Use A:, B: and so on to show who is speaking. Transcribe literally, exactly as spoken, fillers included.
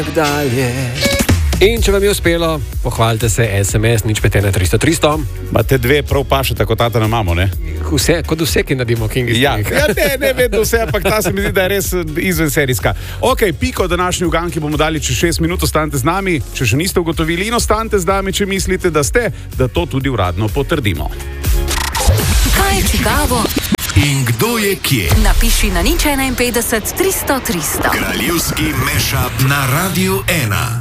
A: Dalje. In če vam je uspelo, pohvalite se S M S nič pet ena tristo tristo.
B: Imate dve prav paše, tako tata ne imamo, ne?
A: Vse, kot vse, ki nadimo Kingi.
B: Ja, ja, ne, ne vedno vse, ampak ta se mi zdi, da je res izven serijska. Ok, piko današnji uganki bomo dali čez šest minut, ostanite z nami, če še niste ugotovili, in ostanite z nami, če mislite, da ste, da to tudi uradno potrdimo.
C: Kaj je čigavo?
D: In kdo je kje?
C: Napiši na nič ena petdeset tristo tristo.
D: Kraljevski mashup na Radiu ena.